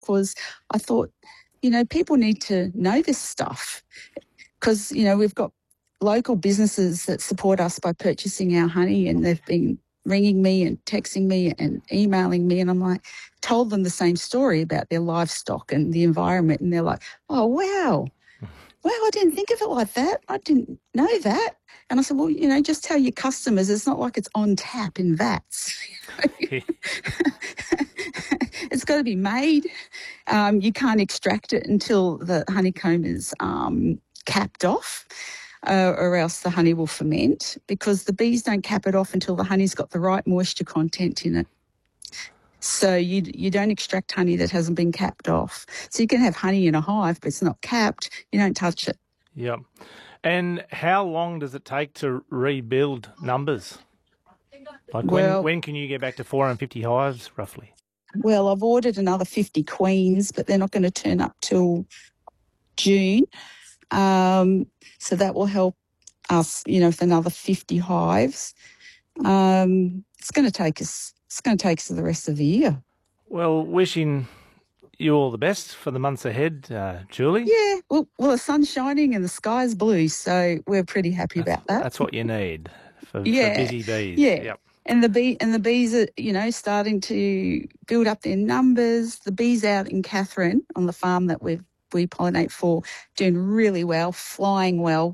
because I thought, people need to know this stuff because, we've got local businesses that support us by purchasing our honey, and they've been ringing me and texting me and emailing me, and I'm like, told them the same story about their livestock and the environment, and they're like, oh, wow, I didn't think of it like that. I didn't know that. And I said, well, just tell your customers it's not like it's on tap in vats. It's got to be made. You can't extract it until the honeycomb is capped off, or else the honey will ferment, because the bees don't cap it off until the honey's got the right moisture content in it. So you don't extract honey that hasn't been capped off. So you can have honey in a hive, but it's not capped. You don't touch it. Yep. And how long does it take to rebuild numbers? Like when can you get back to 450 hives, roughly? Well, I've ordered another 50 queens, but they're not going to turn up till June. So that will help us, with another 50 hives. It's going to take us the rest of the year. Well, wishing you all the best for the months ahead, Julie. Yeah, well, the sun's shining and the sky's blue, so we're pretty happy about that. That's what you need for busy bees. Yeah. Yep. And the bees are, starting to build up their numbers. The bees out in Katherine on the farm that we pollinate for, doing really well, flying well.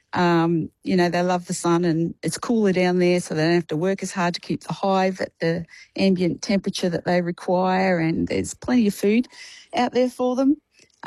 They love the sun and it's cooler down there, so they don't have to work as hard to keep the hive at the ambient temperature that they require, and there's plenty of food out there for them.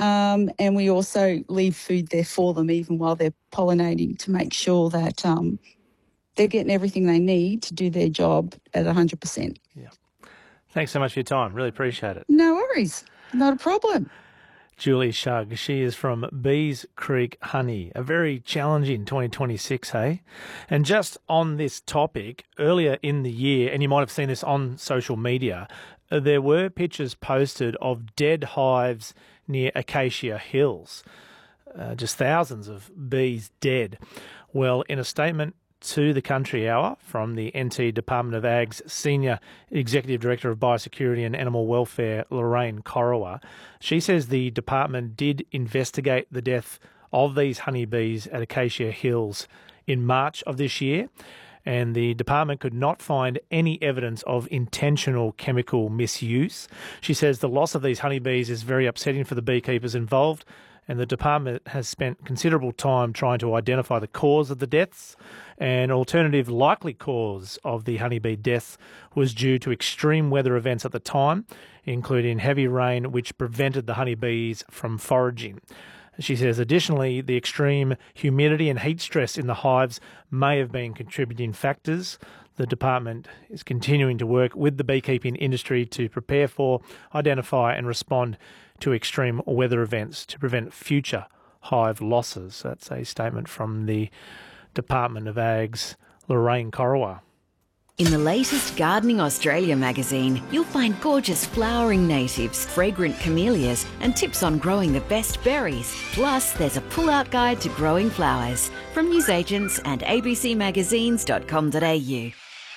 And we also leave food there for them even while they're pollinating to make sure that they're getting everything they need to do their job at 100%. Yeah. Thanks so much for your time. Really appreciate it. No worries. Not a problem. Julie Shug, she is from Bees Creek Honey. A very challenging 2026, hey? And just on this topic, earlier in the year, and you might have seen this on social media, there were pictures posted of dead hives near Acacia Hills. Just thousands of bees dead. Well, in a statement to the Country Hour from the NT Department of Ag's Senior Executive Director of Biosecurity and Animal Welfare, Lorraine Corowa, she says the department did investigate the death of these honeybees at Acacia Hills in March of this year, and the department could not find any evidence of intentional chemical misuse. She says the loss of these honeybees is very upsetting for the beekeepers involved, and the department has spent considerable time trying to identify the cause of the deaths. An alternative likely cause of the honeybee deaths was due to extreme weather events at the time, including heavy rain, which prevented the honeybees from foraging. She says, additionally, the extreme humidity and heat stress in the hives may have been contributing factors. The department is continuing to work with the beekeeping industry to prepare for, identify and respond to extreme weather events to prevent future hive losses. That's a statement from the Department of Ag's Lorraine Corowa. In the latest Gardening Australia magazine, you'll find gorgeous flowering natives, fragrant camellias, and tips on growing the best berries. Plus, there's a pull-out guide to growing flowers from newsagents and abcmagazines.com.au.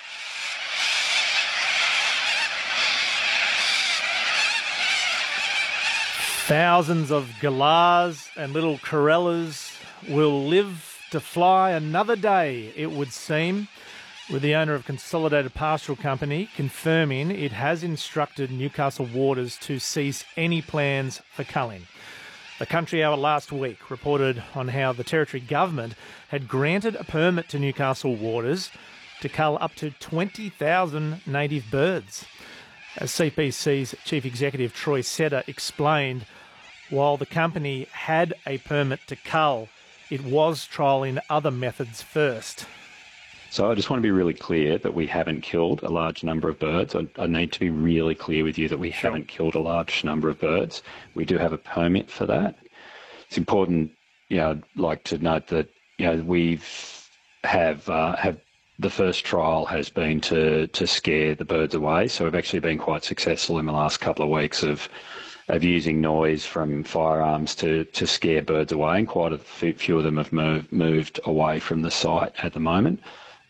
Thousands of galahs and little corellas will live to fly another day, it would seem, with the owner of Consolidated Pastoral Company confirming it has instructed Newcastle Waters to cease any plans for culling. The Country Hour last week reported on how the Territory Government had granted a permit to Newcastle Waters to cull up to 20,000 native birds. As CPC's Chief Executive Troy Setter explained, while the company had a permit to cull, it was trialling other methods first. So I just want to be really clear that we haven't killed a large number of birds. I need to be really clear with you that we haven't killed a large number of birds. We do have a permit for that. It's important, I'd like to note that, we've have the first trial has been to scare the birds away. So we've actually been quite successful in the last couple of weeks of using noise from firearms to scare birds away, and quite a few of them have moved away from the site at the moment.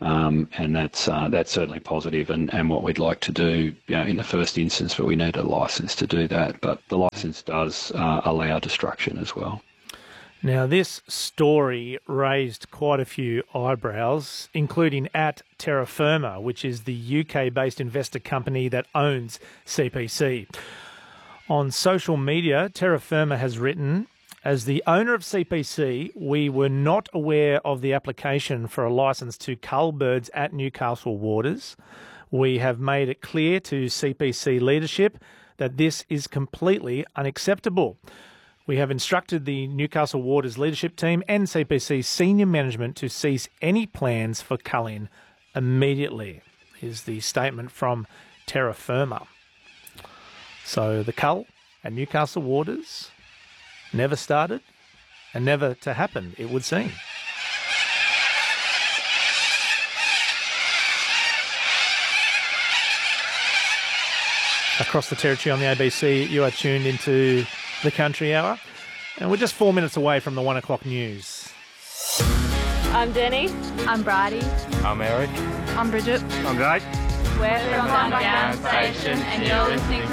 and that's certainly positive and what we'd like to do, in the first instance, but we need a licence to do that. But the licence does allow destruction as well. Now, this story raised quite a few eyebrows, including at Terra Firma, which is the UK-based investor company that owns CPC. On social media, Terra Firma has written, "As the owner of CPC, we were not aware of the application for a licence to cull birds at Newcastle waters. We have made it clear to CPC leadership that this is completely unacceptable. We have instructed the Newcastle Waters leadership team and CPC senior management to cease any plans for culling immediately," is the statement from Terra Firma. So the cull at Newcastle Waters never started and never to happen, it would seem. Across the territory on the ABC, you are tuned into the Country Hour, and we're just 4 minutes away from the 1 o'clock news. I'm Denny. I'm Bridie. I'm Eric. I'm Bridget. I'm Jake. We're from Down Station, and you're listening to